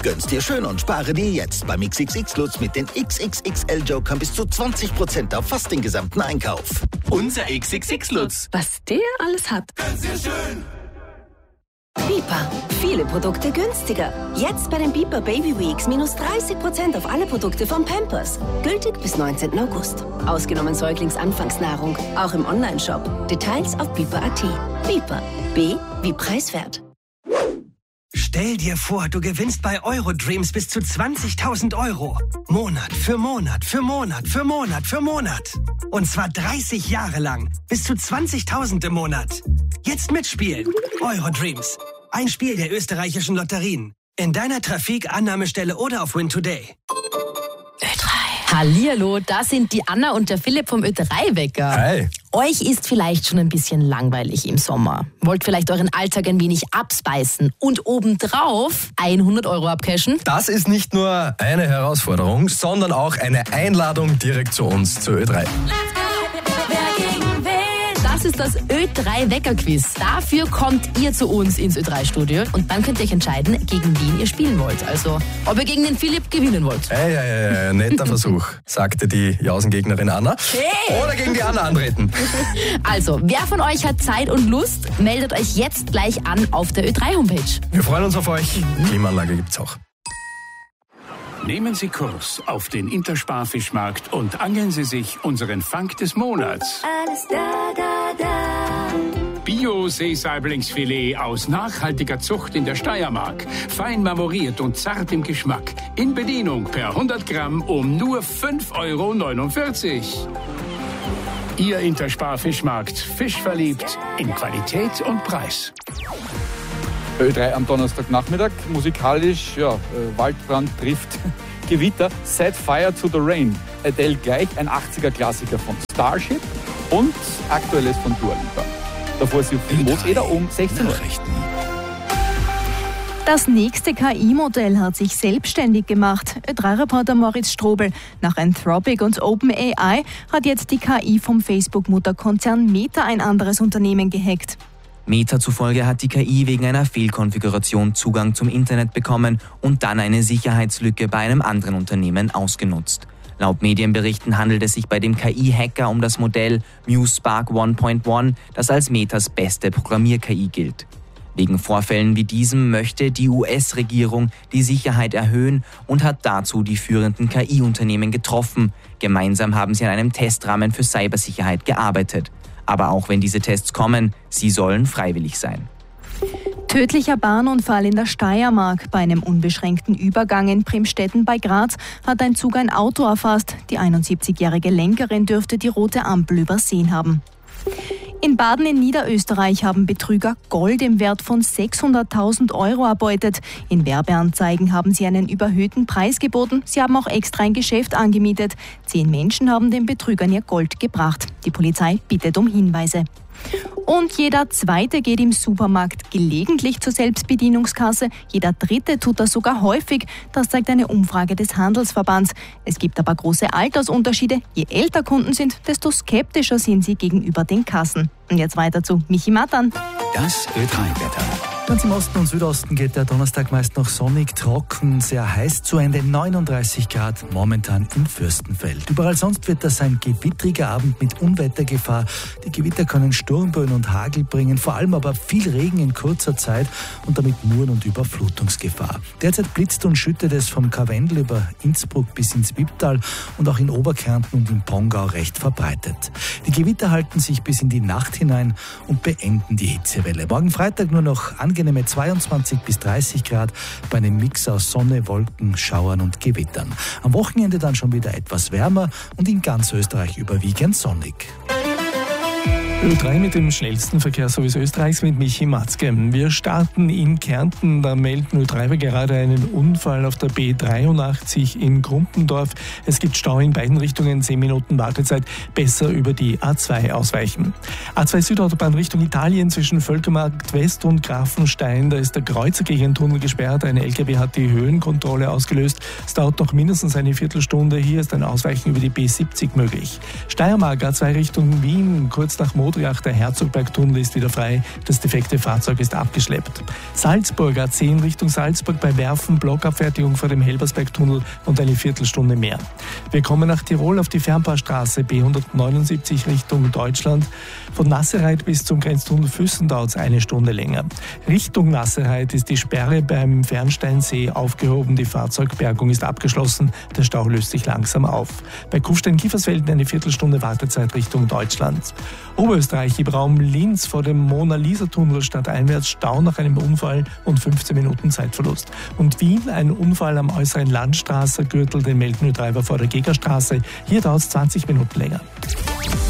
Gönn's dir schön und spare dir jetzt beim XXX Lutz mit den XXXL-Jokern bis zu 20% auf fast den gesamten Einkauf. Unser XXX Lutz. Was der alles hat. Gönn's dir schön. Bipa. Viele Produkte günstiger. Jetzt bei den Bipa Baby Weeks minus 30% auf alle Produkte von Pampers. Gültig bis 19. August. Ausgenommen Säuglingsanfangsnahrung. Auch im Onlineshop. Details auf bipa.at. Bipa. B wie preiswert. Stell dir vor, du gewinnst bei Eurodreams bis zu 20.000 Euro. Monat für Monat für Monat für Monat für Monat. Und zwar 30 Jahre lang. Bis zu 20.000 im Monat. Jetzt mitspielen. Eurodreams. Ein Spiel der österreichischen Lotterien. In deiner Trafik, Annahmestelle oder auf Win Today. Ö3. Hallihallo, da sind die Anna und der Philipp vom Ö3-Wecker. Hi. Euch ist vielleicht schon ein bisschen langweilig im Sommer. Wollt vielleicht euren Alltag ein wenig abspeisen und obendrauf 100 Euro abcashen? Das ist nicht nur eine Herausforderung, sondern auch eine Einladung direkt zu uns, zu Ö3. Das ist das Ö3-Wecker-Quiz. Dafür kommt ihr zu uns ins Ö3-Studio und dann könnt ihr euch entscheiden, gegen wen ihr spielen wollt. Also, ob ihr gegen den Philipp gewinnen wollt. Hey, netter Versuch, sagte die Jausengegnerin Anna. Hey. Oder gegen die Anna antreten. Also, wer von euch hat Zeit und Lust, meldet euch jetzt gleich an auf der Ö3-Homepage. Wir freuen uns auf euch. Klimaanlage gibt's auch. Nehmen Sie Kurs auf den Intersparfischmarkt und angeln Sie sich unseren Fang des Monats. Alles da. Bio-Seesaiblingsfilet aus nachhaltiger Zucht in der Steiermark. Fein marmoriert und zart im Geschmack. In Bedienung per 100 Gramm um nur 5,49 €. Ihr Intersparfischmarkt. Fischverliebt in Qualität und Preis. Ö3 am Donnerstagnachmittag. Musikalisch, Waldbrand trifft Gewitter. Set Fire to the Rain. Adele gleich, ein 80er-Klassiker von Starship und Aktuelles von Dua Lipa. Davor ist Mooseder um 16 Uhr. Das nächste KI-Modell hat sich selbstständig gemacht. Ö3-Reporter Moritz Strobel. Nach Anthropic und OpenAI hat jetzt die KI vom Facebook-Mutterkonzern Meta ein anderes Unternehmen gehackt. Meta zufolge hat die KI wegen einer Fehlkonfiguration Zugang zum Internet bekommen und dann eine Sicherheitslücke bei einem anderen Unternehmen ausgenutzt. Laut Medienberichten handelt es sich bei dem KI-Hacker um das Modell MuseSpark 1.1, das als Metas beste Programmier-KI gilt. Wegen Vorfällen wie diesem möchte die US-Regierung die Sicherheit erhöhen und hat dazu die führenden KI-Unternehmen getroffen. Gemeinsam haben sie an einem Testrahmen für Cybersicherheit gearbeitet. Aber auch wenn diese Tests kommen, sie sollen freiwillig sein. Tödlicher Bahnunfall in der Steiermark. Bei einem unbeschränkten Übergang in Bremstetten bei Graz hat ein Zug ein Auto erfasst. Die 71-jährige Lenkerin dürfte die rote Ampel übersehen haben. In Baden in Niederösterreich haben Betrüger Gold im Wert von 600.000 € erbeutet. In Werbeanzeigen haben sie einen überhöhten Preis geboten. Sie haben auch extra ein Geschäft angemietet. 10 Menschen haben den Betrügern ihr Gold gebracht. Die Polizei bittet um Hinweise. Und jeder Zweite geht im Supermarkt gelegentlich zur Selbstbedienungskasse. Jeder Dritte tut das sogar häufig. Das zeigt eine Umfrage des Handelsverbands. Es gibt aber große Altersunterschiede. Je älter Kunden sind, desto skeptischer sind sie gegenüber den Kassen. Und jetzt weiter zu Michi Matan. Das Ö3-Wetter. Ganz im Osten und Südosten geht der Donnerstag meist noch sonnig, trocken, sehr heiß zu Ende. 39 Grad momentan in Fürstenfeld. Überall sonst wird das ein gewittriger Abend mit Unwettergefahr. Die Gewitter können Sturmböen und Hagel bringen, vor allem aber viel Regen in kurzer Zeit und damit Muren- und Überflutungsgefahr. Derzeit blitzt und schüttet es vom Karwendel über Innsbruck bis ins Wipptal und auch in Oberkärnten und im Pongau recht verbreitet. Die Gewitter halten sich bis in die Nacht hinein und beenden die Hitzewelle. Morgen Freitag nur noch angenehme 22 bis 30 Grad bei einem Mix aus Sonne, Wolken, Schauern und Gewittern. Am Wochenende dann schon wieder etwas wärmer und in ganz Österreich überwiegend sonnig. Ö3 mit dem schnellsten Verkehrsservice Österreichs mit Michi Matzke. Wir starten in Kärnten. Da melden Ö3 gerade einen Unfall auf der B83 in Grumpendorf. Es gibt Stau in beiden Richtungen, 10 Minuten Wartezeit. Besser über die A2 ausweichen. A2 Südautobahn Richtung Italien zwischen Völkermarkt West und Grafenstein. Da ist der Kreuzergegentunnel gesperrt. Ein LKW hat die Höhenkontrolle ausgelöst. Es dauert noch mindestens eine Viertelstunde. Hier ist ein Ausweichen über die B70 möglich. Steiermark A2 Richtung Wien, kurz nach Mosel Rodriach, der Herzogbergtunnel ist wieder frei. Das defekte Fahrzeug ist abgeschleppt. Salzburg A10 Richtung Salzburg bei Werfen, Blockabfertigung vor dem Helbersbergtunnel und eine Viertelstunde mehr. Wir kommen nach Tirol auf die Fernpaarstraße B179 Richtung Deutschland. Von Nassereit bis zum Grenztunnel Füssen dauert es eine Stunde länger. Richtung Nassereit ist die Sperre beim Fernsteinsee aufgehoben. Die Fahrzeugbergung ist abgeschlossen. Der Stau löst sich langsam auf. Bei Kufstein-Kiefersfelden eine Viertelstunde Wartezeit Richtung Deutschland. Oberösterreich im Raum Linz vor dem Mona-Lisa-Tunnel stadteinwärts Stau nach einem Unfall und 15 Minuten Zeitverlust. Und Wien, ein Unfall am äußeren Landstraße Gürtel, den melden Ö3 vor der Gegerstraße. Hier dauert es 20 Minuten länger.